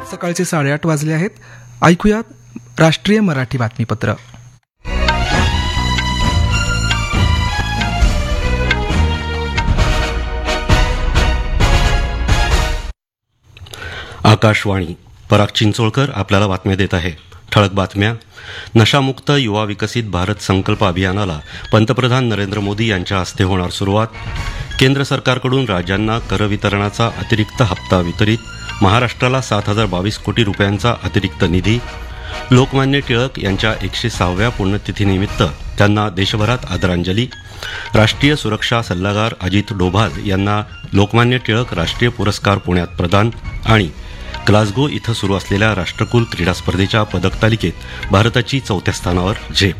सकाळचे 8:30 वाजले आहेत. ऐकूयात राष्ट्रीय मराठी बातमीपत्र. आकाशवाणी. पराग चिंचोळकर आपल्याला बातम्या देत आहे. ठळक बातम्या. नशामुक्त युवा विकसित भारत संकल्प अभियानाला पंतप्रधान नरेंद्र मोदी यांच्या हस्ते होणार सुरुवात. केंद्र सरकारकडून राज्यांना करवितरणाचा अतिरिक्त हप्ता वितरित. महाराष्ट्राला 7,022 कोटी रुपयांचा अतिरिक्त निधी. लोकमान्य टिळक यांच्या 106व्या पुण्यतिथीनिमित्त त्यांना देशभरात आदरांजली. राष्ट्रीय सुरक्षा सल्लागार अजित डोभाल यांना लोकमान्य टिळक राष्ट्रीय पुरस्कार पुण्यात प्रदान. आणि ग्लासगो इथं सुरू असलेल्या राष्ट्रकुल क्रीडा स्पर्धेच्या पदक तालिकेत भारताची 4थ्या स्थानावर झेप.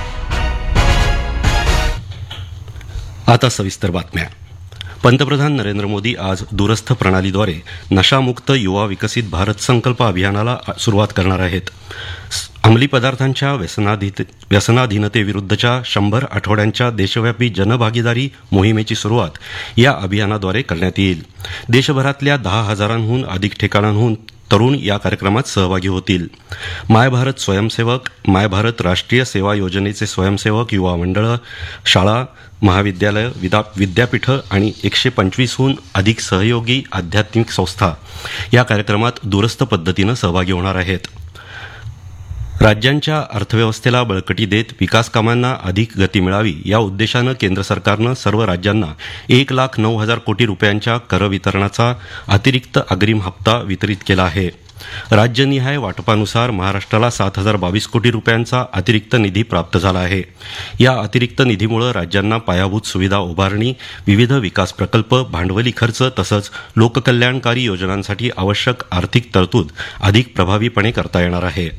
आता सविस्तर बातम्या. पंतप्रधान नरेंद्र मोदी आज दूरस्थ प्रणालीद्वारे नशामुक्त युवा विकसित भारत संकल्प अभियानाला सुरुवात करणार आहेत. अंमली पदार्थांच्या व्यसनाधीनतेविरुद्धच्या 100 आठवड्यांच्या देशव्यापी जनभागीदारी मोहिमेची सुरुवात या अभियानाद्वारे करण्यात येईल. देशभरातल्या 10,000हून अधिक ठिकाणांहून तरुण या कार्यक्रमात सहभागी होतील. माय भारत स्वयंसेवक, माय भारत राष्ट्रीय सेवा योजनेचे स्वयंसेवक, युवा मंडळं, शाळा, महाविद्यालय, विद्यापीठं आणि 125हून अधिक सहयोगी आध्यात्मिक संस्था या कार्यक्रमात दूरस्थ पद्धतीनं सहभागी होणार आहेत. राज्यांच्या अर्थव्यवस्थेला बळकटी देत विकास कामांना अधिक गती मिळावी या उद्देशानं केंद्र सरकारनं सर्व राज्यांना 1,09,000 कोटी रुपयांच्या करवितरणाचा अतिरिक्त अग्रिम हप्ता वितरित केला आहे. राज्यनिहाय वाटपानुसार महाराष्ट्राला 7,022 कोटी रुपयांचा अतिरिक्त निधी प्राप्त झाला आहे. या अतिरिक्त निधीमुळे राज्यांना पायाभूत सुविधा उभारणी, विविध विकास प्रकल्प, भांडवली खर्च तसंच लोककल्याणकारी योजनांसाठी आवश्यक आर्थिक तरतूद अधिक प्रभावीपणे करता येणार आहे.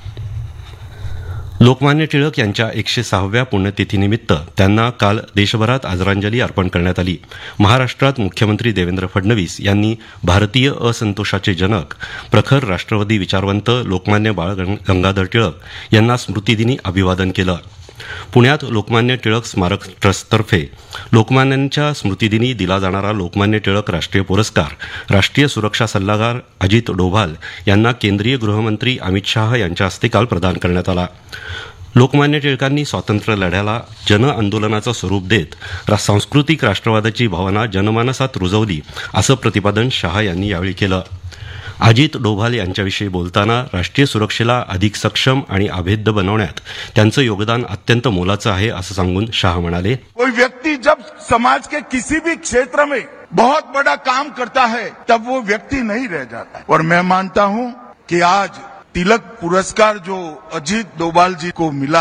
लोकमान्य टिळक यांच्या 106व्या पुण्यतिथीनिमित्त त्यांना काल देशभरात आदरांजली अर्पण करण्यात आली. महाराष्ट्रात मुख्यमंत्री देवेंद्र फडणवीस यांनी भारतीय असंतोषाचे जनक, प्रखर राष्ट्रवादी विचारवंत लोकमान्य बाळ गंगाधर टिळक यांना स्मृतिदिनी अभिवादन केलं. पुण्यात लोकमान्य टिळक स्मारक ट्रस्टतर्फे लोकमान्यांच्या स्मृतिदिनी दिला जाणारा लोकमान्य टिळक राष्ट्रीय पुरस्कार राष्ट्रीय सुरक्षा सल्लागार अजित डोभाल यांना केंद्रीय गृहमंत्री अमित शाह यांच्या हस्ते काल प्रदान करण्यात आला. लोकमान्य टिळकांनी स्वातंत्र्य लढ्याला जनआंदोलनाचं स्वरूप देत सांस्कृतिक राष्ट्रवादाची भावना जनमानसात रुजवली असं प्रतिपादन शाह यांनी यावेळी केलं. अजित डोभाल यांच्याविषयी बोलताना राष्ट्रीय सुरक्षेला अधिक सक्षम आणि अभेद्य बनवण्यात त्यांचं योगदान अत्यंत मोलाचं आहे असं सांगून शाह म्हणाले, कोई व्यक्ति जब समाज के किसी भी क्षेत्र में बहुत बड़ा काम करता है तब वो व्यक्ति नहीं रह जाता. और मैं मानता हूं कि आज तिलक पुरस्कार जो अजित डोभाल जी को मिला